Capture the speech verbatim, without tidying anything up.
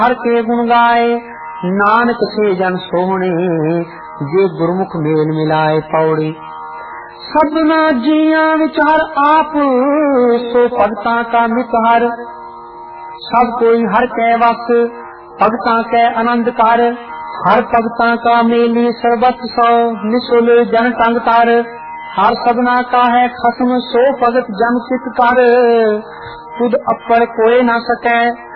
हर के गुण गाए नानक से जन सोहणे, जे गुरमुख मेल मिलाए पौड़ी। सबना जिया विचार आप, सो भगता का मित हर। सब कोई हर कै वस, भगता कै आनंद कर। हर भगता का मेली सर्वत सौ, निशुल जन तंग तर। हर सबना का है खसम, सो भगत जन चित कर। खुद अपर कोई न सकै,